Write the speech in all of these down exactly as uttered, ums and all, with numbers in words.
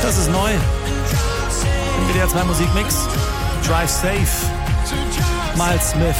Das ist neu. Im W D R zwei Musikmix. Drive Safe. Miles Smith.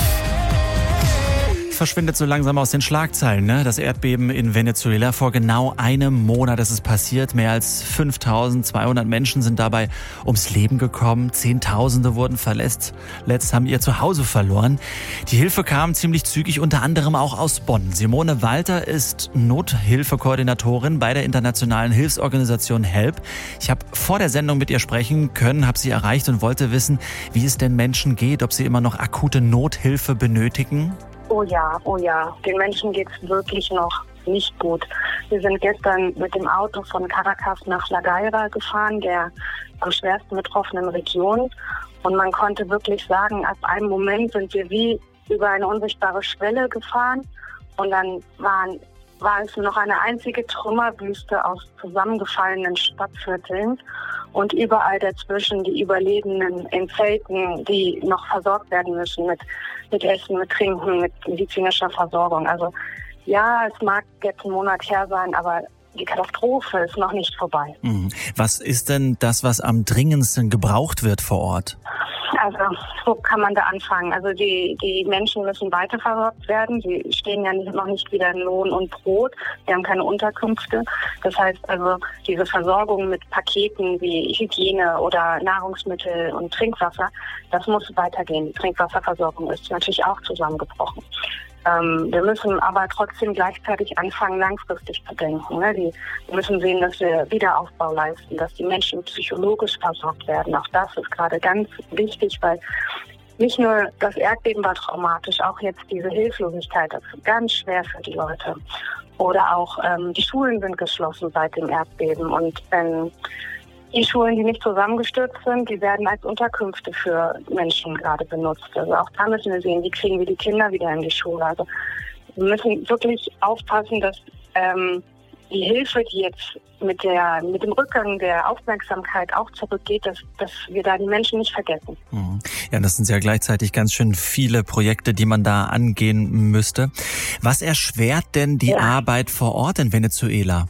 Verschwindet so langsam aus den Schlagzeilen, ne? Das Erdbeben in Venezuela vor genau einem Monat ist es passiert. Mehr als fünftausendzweihundert Menschen sind dabei ums Leben gekommen. Zehntausende wurden verletzt. Letzt haben ihr Zuhause verloren. Die Hilfe kam ziemlich zügig, unter anderem auch aus Bonn. Simone Walter ist Nothilfekoordinatorin bei der internationalen Hilfsorganisation HELP. Ich habe vor der Sendung mit ihr sprechen können, habe sie erreicht und wollte wissen, wie es den Menschen geht, ob sie immer noch akute Nothilfe benötigen. Oh ja, oh ja. Den Menschen geht's wirklich noch nicht gut. Wir sind gestern mit dem Auto von Caracas nach La Guaira gefahren, der am schwersten betroffenen Region. Und man konnte wirklich sagen, ab einem Moment sind wir wie über eine unsichtbare Schwelle gefahren. Und dann waren, war es noch eine einzige Trümmerwüste aus zusammengefallenen Stadtvierteln. Und überall dazwischen die Überlebenden in Zelten, die noch versorgt werden müssen mit, mit Essen, mit Trinken, mit medizinischer Versorgung. Also ja, es mag jetzt ein Monat her sein, aber die Katastrophe ist noch nicht vorbei. Was ist denn das, was am dringendsten gebraucht wird vor Ort? Also, wo kann man da anfangen? Also die, die Menschen müssen weiter versorgt werden. Sie stehen ja nicht, noch nicht wieder in Lohn und Brot. Sie haben keine Unterkünfte. Das heißt also, diese Versorgung mit Paketen wie Hygiene oder Nahrungsmittel und Trinkwasser, das muss weitergehen. Die Trinkwasserversorgung ist natürlich auch zusammengebrochen. Ähm, wir müssen aber trotzdem gleichzeitig anfangen, langfristig zu denken. Ne? Die, wir müssen sehen, dass wir Wiederaufbau leisten, dass die Menschen psychologisch versorgt werden. Auch das ist gerade ganz wichtig, weil nicht nur das Erdbeben war traumatisch, auch jetzt diese Hilflosigkeit, das ist ganz schwer für die Leute. Oder auch ähm, die Schulen sind geschlossen seit dem Erdbeben und ähm, die Schulen, die nicht zusammengestürzt sind, die werden als Unterkünfte für Menschen gerade benutzt. Also auch da müssen wir sehen, wie kriegen wir die Kinder wieder in die Schule. Also wir müssen wirklich aufpassen, dass ähm, die Hilfe, die jetzt mit der mit dem Rückgang der Aufmerksamkeit auch zurückgeht, dass, dass wir da die Menschen nicht vergessen. Ja, das sind ja gleichzeitig ganz schön viele Projekte, die man da angehen müsste. Was erschwert denn die ja. Arbeit vor Ort in Venezuela?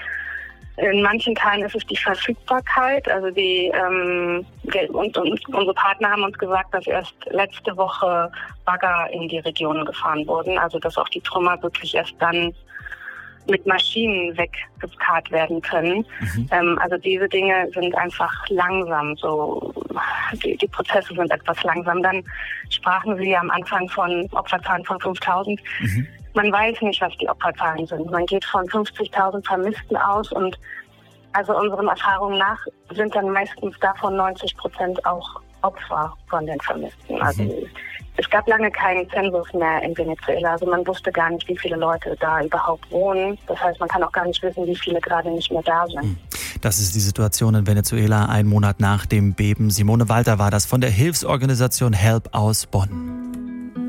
In manchen Teilen ist es die Verfügbarkeit. Also die ähm, und, und unsere Partner haben uns gesagt, dass erst letzte Woche Bagger in die Region gefahren wurden. Also dass auch die Trümmer wirklich erst dann mit Maschinen weggekarrt werden können. Mhm. Ähm, also diese Dinge sind einfach langsam. So die, die Prozesse sind etwas langsam. Dann sprachen Sie am Anfang von Opferzahlen von fünftausend. Mhm. Man weiß nicht, was die Opferzahlen sind. Man geht von fünfzigtausend Vermissten aus und also unseren Erfahrungen nach sind dann meistens davon neunzig Prozent auch Opfer von den Vermissten. Also mhm. es gab lange keinen Zensus mehr in Venezuela. Also man wusste gar nicht, wie viele Leute da überhaupt wohnen. Das heißt, man kann auch gar nicht wissen, wie viele gerade nicht mehr da sind. Das ist die Situation in Venezuela, einen Monat nach dem Beben. Simone Walter war das von der Hilfsorganisation HELP aus Bonn.